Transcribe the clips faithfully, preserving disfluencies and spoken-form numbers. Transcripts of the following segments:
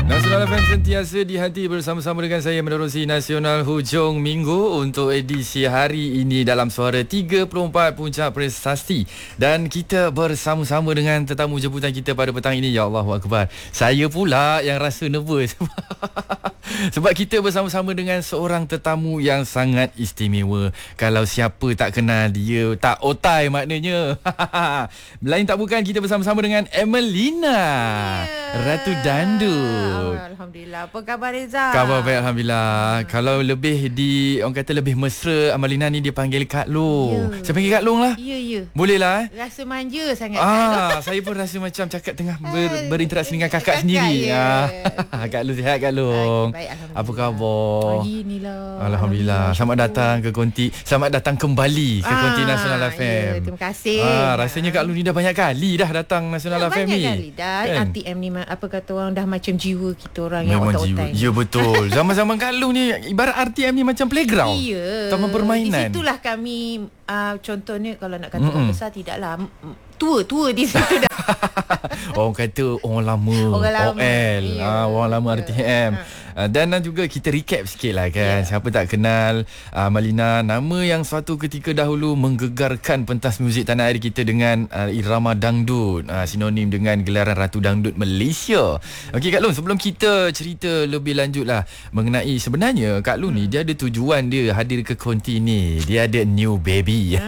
Nasional F M sentiasa di hati bersama-sama dengan saya menerusi Nasional hujung minggu untuk edisi hari ini dalam Suara tiga puluh empat Puncak Prestasi. Dan kita bersama-sama dengan tetamu jemputan kita pada petang ini. Ya Allahu Akbar. Saya pula yang rasa nervous. Sebab kita bersama-sama dengan seorang tetamu yang sangat istimewa. Kalau siapa tak kenal dia, tak otai maknanya. Lain tak bukan, kita bersama-sama dengan Emelina, yeah. Ratu Dandut. Alhamdulillah. Apa khabar Reza? Khabar baik Alhamdulillah. hmm. Kalau lebih di, orang kata lebih mesra, Emelina ni dia panggil Kak Long. yeah. Saya panggil Kak Long lah. Ya, yeah, ya yeah. Boleh lah eh? Rasa manja sangat. Ah, saya pun rasa macam cakap tengah ber, berinteraksi dengan kakak, kakak sendiri. Yeah. ah. Kak Long sihat Kak Long. Baik, apa khabar? Hari inilah. Alhamdulillah. Selamat datang ke Konti. Selamat datang kembali ke ah, Konti Nasional F M. Ya, terima kasih. Ah, rasanya Kak Long ni dah banyak kali dah datang Nasional ya, F M ni. Banyak kali dah. Kan? R T M ni apa kata orang dah macam jiwa kita orang memang yang otak-otak. Ya betul. Zaman-zaman Kak Long ni ibarat R T M ni macam playground. Ya. Taman permainan. Di situlah kami uh, contohnya kalau nak kata orang besar tidaklah tua-tua di situ dah. Orang kata orang lama, orang lama. O L, ya. ah, orang lama R T M. Ha. Dan juga kita recap sikit lah kan, yeah. Siapa tak kenal uh, Emelina, nama yang suatu ketika dahulu menggegarkan pentas muzik tanah air kita dengan uh, irama dangdut, uh, sinonim dengan gelaran Ratu Dangdut Malaysia. Okey Kak Long, sebelum kita cerita lebih lanjut lah mengenai sebenarnya Kak Long ni dia ada tujuan dia hadir ke Konti ni. Dia ada new baby.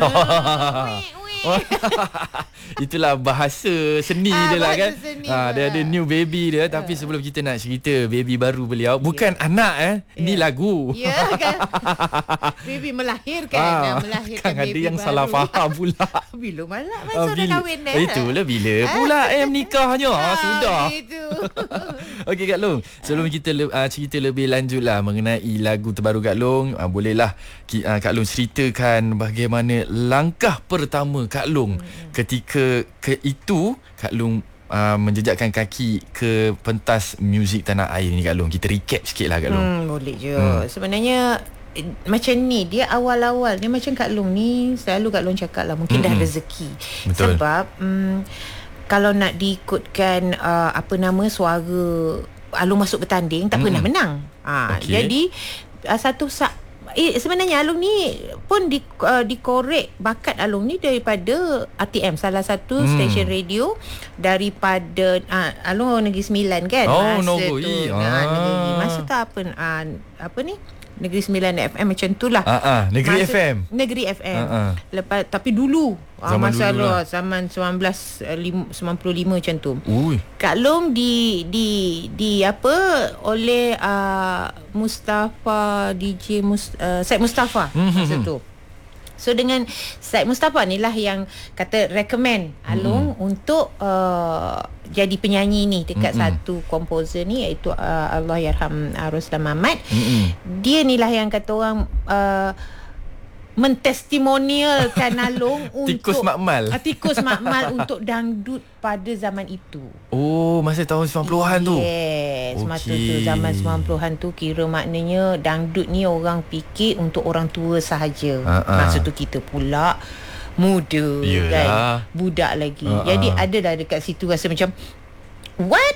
Itulah bahasa seni ah, dia lah kan. Ah, dia ada new baby dia. Tapi sebelum kita nak cerita baby baru beliau, bukan yeah. anak eh, yeah. ni lagu. Ya yeah, kan. Baby melahirkan, ah, melahirkan kan baby ada yang baru. salah faham pula. Bila malah masa ah, dah kahwin dah. Itulah bila pula em nikahnya. Ah, sudah. Itu. Okey Kak Long, sebelum kita uh, cerita lebih lanjut lah mengenai lagu terbaru Kak Long, uh, bolehlah uh, Kak Long ceritakan bagaimana langkah pertama Kak Long hmm. ketika ke itu Kak Long uh, menjejakkan kaki ke pentas muzik tanah air ni Kak Long. Kita recap sikit lah Kak Long. Hmm, boleh je. Hmm. Sebenarnya macam ni, dia awal-awal dia macam Kak Long ni, selalu Kak Long cakap lah mungkin hmm. dah rezeki. Betul. Sebab um, kalau nak diikutkan uh, apa nama suara Alung masuk bertanding tak hmm. pernah menang. Ha, okay. Jadi uh, satu sa- Eh, sebenarnya Alung ni pun di, uh, dikorek bakat Alung ni daripada R T M, salah satu hmm. stesen radio daripada uh, Alung Negeri Sembilan kan. Oh, masa Nogo tu ah. uh, Negeri masa tu apa uh, apa ni Negeri Sembilan F M macam tu lah. Ah, ah, Negeri masa, F M. Negeri F M. Ah, ah. Lepas tapi dulu zaman masa dulu lah. zaman seribu sembilan ratus sembilan puluh lima macam tu. Ui. Kak Long di di di apa oleh uh, Mustafa D J Mus, uh, Syed Mustafa masa tu. So dengan Syed Mustafa ni lah yang kata recommend Alung mm-hmm. untuk uh, jadi penyanyi ni dekat mm-hmm. satu komposer ni iaitu uh, Allahyarham uh, Ruslan Mamat. Mm-hmm. Dia ni lah yang kata orang uh, mentestimonialkan Alung untuk tikus makmal. Uh, tikus makmal untuk dangdut pada zaman itu. Oh, masa tahun sembilan puluhan tu. Yes, okay. masa tu zaman sembilan puluhan tu kira maknanya dangdut ni orang fikir untuk orang tua sahaja. Uh-uh. Masa tu kita pula muda. Yelah. Kan, budak lagi. Uh-uh. Jadi ada dah dekat situ rasa macam what?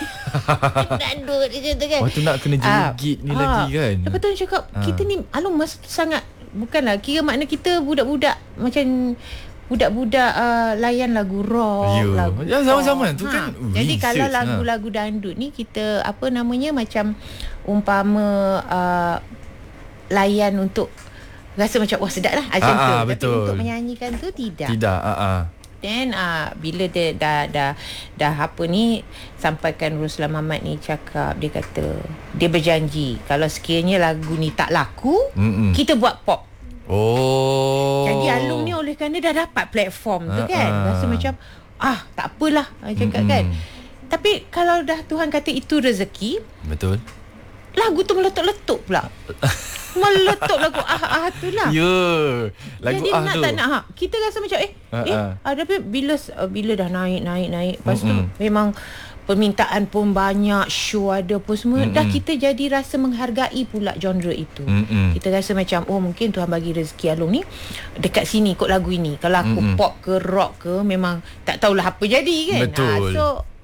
Dangdut macam tu kan. Waktu nak kena jerit uh, ni uh, lagi kan. Lepas tu dia cakap uh. kita ni Alung masa tu sangat bukanlah kira makna kita budak-budak macam budak-budak uh, layan lagu rock, yeah. lagu ya, zaman-zaman tu ha. kan. Uh, Jadi kalau lagu-lagu ha. dangdut ni kita apa namanya macam umpama uh, layan untuk rasa macam wah sedap lah macam tu. Tapi betul. untuk menyanyikan tu tidak. Tidak. Uh-uh. Then uh, bila dia dah dah dah apa ni sampaikan Ruslan Mamat ni cakap, dia kata dia berjanji kalau sekiranya lagu ni tak laku, Mm-mm. kita buat pop. Oh. Jadi Alung ni oleh kerana dah dapat platform tu uh-uh. kan, rasa macam ah tak apalah cakap kan. Tapi kalau dah Tuhan kata itu rezeki, betul. Lagu tu meletup-letup pula. Meletup lagu ah ah tu lah. Ya. Yeah. Lagu jadi ah nak tu. tak nak ha, kita rasa macam eh uh-uh. eh ada tapi bila bila dah naik naik naik lepas tu memang permintaan pun banyak, show ada pun semua. Mm-mm. Dah kita jadi rasa menghargai pula genre itu. Mm-mm. Kita rasa macam oh mungkin Tuhan bagi rezeki Alung ni dekat sini kot lagu ini. Kalau aku Mm-mm. pop ke rock ke memang tak tahulah apa jadi kan. Betul. Ha, so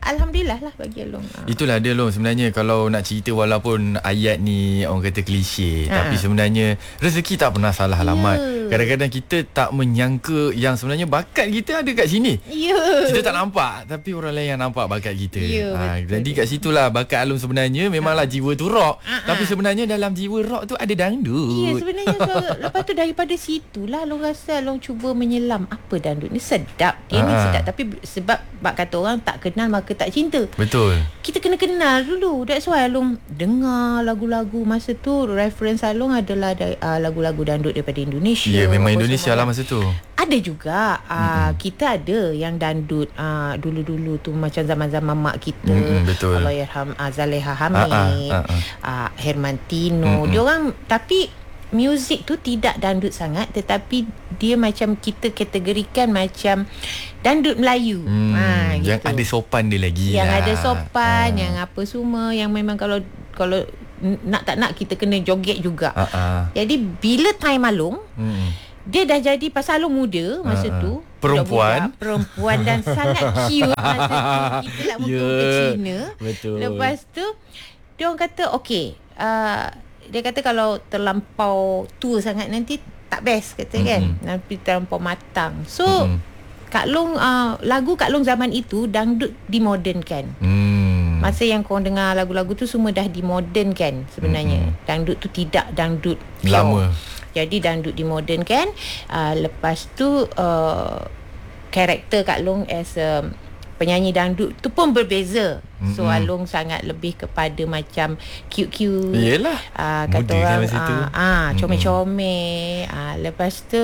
Alhamdulillah lah bagi Along. Ha. Itulah dia Long, sebenarnya kalau nak cerita walaupun ayat ni orang kata klise, ha. tapi sebenarnya rezeki tak pernah salah alamat. Yeah. Kadang-kadang kita tak menyangka yang sebenarnya bakat kita ada kat sini. Yeah. Kita tak nampak, tapi orang lain yang nampak bakat kita. Yeah, ha, jadi kat situlah bakat Along sebenarnya. Memanglah ha. jiwa tu rock, ha. tapi sebenarnya dalam jiwa rock tu ada dangdut. Ya, yeah, sebenarnya so, lepas tu daripada situlah Along rasa Along cuba menyelam apa dangdut ni sedap. Dia ha. ni sedap, tapi sebab bak kata orang tak kenal maka tak cinta. Betul. Kita kena kenal dulu. That's why Along dengar lagu-lagu masa tu. Reference Along adalah da- uh, lagu-lagu dangdut daripada Indonesia. Ya, yeah, memang Indonesia lah masa tu. Ada juga uh, mm-hmm. kita ada yang dangdut uh, dulu-dulu tu macam zaman-zaman mak kita. Mm-hmm, betul. Allahyarham uh, Zaleha Hamid, uh, uh, uh. Uh, Hermantino. Mm-hmm. Diorang tapi muzik tu tidak dangdut sangat, tetapi dia macam kita kategorikan macam dangdut Melayu. Hmm, ha, yang gitu. Ada sopan dia lagi. Yang lah. ada sopan, ha. yang apa semua, yang memang kalau kalau nak tak nak kita kena joget juga. Ha, ha. Jadi bila time Along, hmm. dia dah jadi pasal Along muda masa ha, ha. tu. Perempuan. Budak, perempuan dan sangat cute masa tu. Kita nak muka muka Cina. Betul. Lepas tu dia orang kata okey, uh, dia kata kalau terlampau tua sangat nanti tak best kata mm-hmm. kan, nanti terlampau matang. So mm-hmm. Kak Long uh, lagu Kak Long zaman itu dangdut dimodernkan. Mm. Masa yang korang dengar lagu-lagu tu semua dah dimodernkan sebenarnya. Mm-hmm. Dangdut tu tidak dangdut lama. Jadi dangdut dimodernkan. Uh, lepas tu uh, karakter Kak Long as a penyanyi dangdut tu pun berbeza. Mm-hmm. So Along sangat lebih kepada macam cute-cute. Yelah. Uh, kata orang ah uh, uh, comel-comel. Uh, lepas tu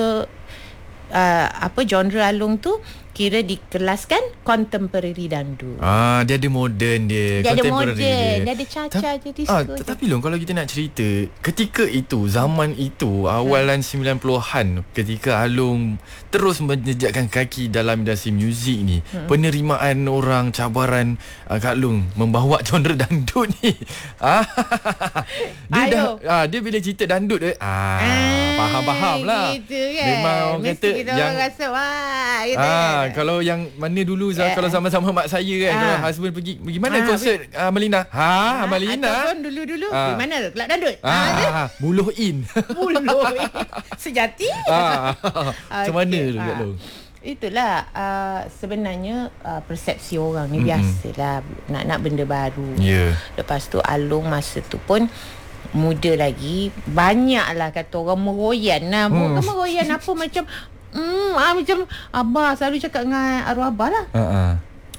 uh, apa genre Along tu kira dikelaskan contemporary dangdut. Ah, dia ada moden dia. Dia ada moden, dia. dia ada caca Ta- je disco. Ah, tetapi Long, kalau kita nak cerita ketika itu, zaman itu, awalan hmm. sembilan puluhan, ketika Along terus menjejakkan kaki dalam industri muzik ni, hmm. penerimaan orang, cabaran uh, Kak Long membawa genre dangdut ni. Ah, dia Ayo. dah ah, dia bila cerita dangdut dia ah, ah faham-faham lah. Gitu kan. Memang orang mesti kata kita yang orang rasa wah gitu. Ah, kalau yang mana dulu yeah. kalau sama-sama mak saya kan, ah. kalau husband pergi pergi mana ah, konsert uh, Melina. Ha, ah, Melina. Ataupun dulu-dulu ah. di mana kelab dangdut. Ah, ah, buluh in. Buluh in. Sejati. Ah. Macam mana tu Kak Long? Itulah uh, sebenarnya uh, persepsi orang ni mm-hmm. biasalah nak-nak benda baru. Yeah. Lepas tu Along masa tu pun muda lagi, banyaklah kata orang meroyan lah. Bukan hmm. meroyan apa macam Hmm, ah, macam Abah selalu cakap dengan arwah Abah lah. Uh-uh.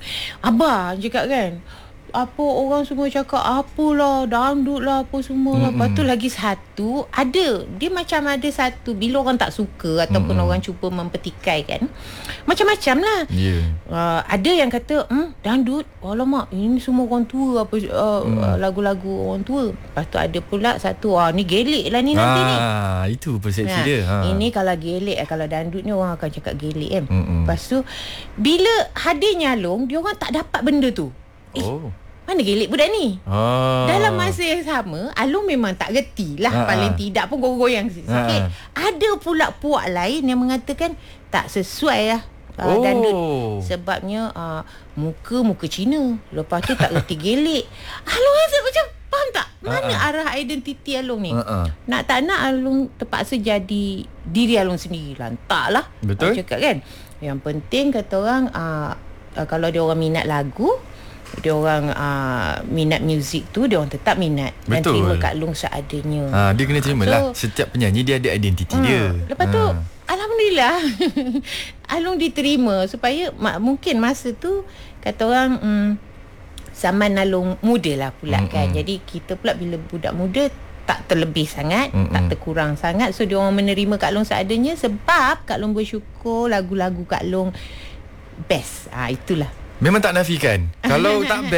Abah cakap kan, apa orang semua cakap apalah dangdut lah apa semua. Mm-hmm. Lepas tu lagi satu ada, dia macam ada satu bila orang tak suka ataupun mm-hmm. orang cuba mempertikai kan, macam-macam lah. Yeah. uh, Ada yang kata hmm, dangdut alamak ini semua orang tua apa uh, mm. lagu-lagu orang tua. Lepas tu ada pula satu, ah ni gelik lah ni nanti ni. Ah, itu persepsi nah, dia. Ha. Ini kalau gelik, kalau dangdut ni orang akan cakap gelik kan. Mm-hmm. Lepas tu bila hadirnya Along, dia orang tak dapat benda tu. Eh, oh. Mana gelik budak ni? Ah. Dalam masa yang sama, Along memang tak reti lah. Ah. Paling tidak pun goyang-goyang sikit. Ah. Ada pula puak lain yang mengatakan tak sesuai lah uh, oh. dangdut. Sebabnya uh, muka-muka Cina. Lepas tu tak reti gelik. Along rasa macam, faham tak? Mana ah. arah identiti Along ni? Ah. Nak tak nak Along terpaksa jadi diri Along sendiri. Lantak lah. Betul. Cakap kan. Yang penting kata orang, uh, uh, kalau dia orang minat lagu, dia orang uh, minat muzik tu, dia orang tetap minat. Betul. Dan terima Kak Long seadanya. Ha, dia kena terima so, lah. Setiap penyanyi dia ada identiti hmm. dia. Lepas ha. tu alhamdulillah Along diterima supaya mak, mungkin masa tu kata orang hmm, zaman Along muda lah pula mm-hmm. kan. Jadi kita pula bila budak muda tak terlebih sangat, mm-hmm. tak terkurang sangat. So dia orang menerima Kak Long seadanya sebab Kak Long bersyukur lagu-lagu Kak Long best. Ah ha, itulah. Memang tak nafikan. Kalau tak best,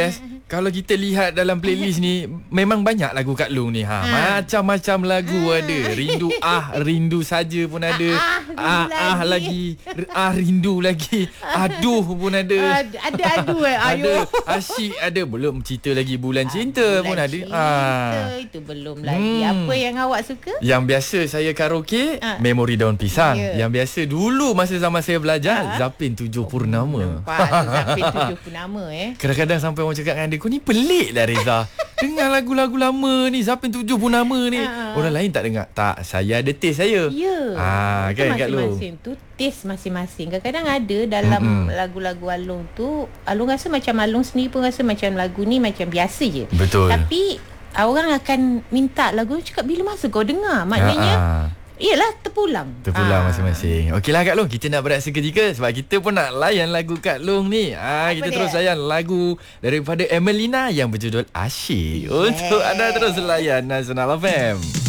kalau kita lihat dalam playlist ni memang banyak lagu Kak Long ni. Ha, ha. Macam-macam lagu ha. ada. Rindu ah, rindu saja pun ada. Ah, ah, ah lagi. Ah, rindu lagi. Aduh pun ada. Uh, ada aduh eh. Ayo. Ada asyik ada. Belum cerita lagi Bulan Cinta ah, bulan pun ada. Cinta, ah. Itu belum lagi. Hmm. Apa yang awak suka? Yang biasa saya karaoke ah. Memori Daun Pisang. Yeah. Yang biasa dulu masa zaman saya belajar ah. Zapin Tujuh Purnama. Nampak Zapin Tujuh Purnama eh. Kadang-kadang sampai orang cakap dengan dia, kau ni pelik lah Reza. Dengar lagu-lagu lama ni, Zapin Tujuh Purnama ni. Ha. Orang lain tak dengar. Tak, saya ada taste saya. Ya. Ah, kan Kak Long. Masing-masing tu taste masing-masing. Kadang-kadang ada dalam mm-hmm. lagu-lagu Along tu, Along rasa macam Along sendiri pun rasa macam lagu ni macam biasa je. Betul. Tapi orang akan minta lagu, cakap bila masa kau dengar? Maknanya Ha-ha. Yelah, terpulang. Terpulang Aa. masing-masing. Okeylah Kak Long, kita nak berehat seketika sebab kita pun nak layan lagu Kak Long ni. Ah, kita dia? terus layan lagu daripada Emelina yang berjudul Asyik. Yes. Untuk anda terus layan Nasional F M.